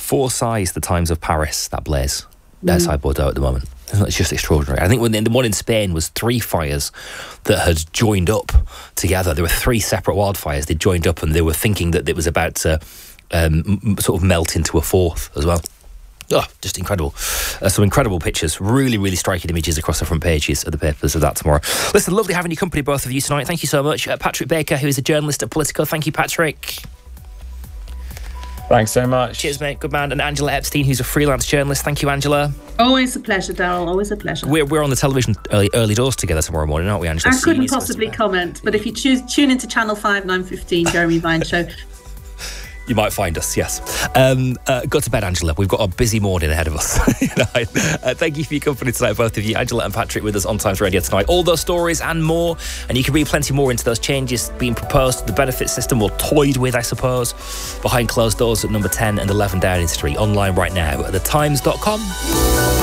4 size the times of Paris, that blaze outside Bordeaux at the moment. It's just extraordinary. I think when the one in Spain was 3 fires that had joined up together. There were 3 separate wildfires. They joined up and they were thinking that it was about to sort of melt into a 4th as well. Oh, just incredible. Some incredible pictures. Really, really striking images across the front pages of the papers of that tomorrow. Listen, lovely having your company, both of you, tonight. Thank you so much. Patrick Baker, who is a journalist at Politico. Thank you, Patrick. Thanks so much. Cheers, mate. Good man. And Angela Epstein, who's a freelance journalist. Thank you, Angela. Always a pleasure, Daryl. Always a pleasure. We're on the television early doors together tomorrow morning, aren't we, Angela? I couldn't possibly comment, but if you tune into Channel 5, 9:15, Jeremy Vine Show. You might find us, yes. Go to bed, Angela. We've got a busy morning ahead of us. Thank you for your company tonight, both of you. Angela and Patrick with us on Times Radio tonight. All those stories and more. And you can read plenty more into those changes being proposed to the benefit system, or toyed with, I suppose, behind closed doors at number 10 and 11 Downing Street. Online right now at thetimes.com.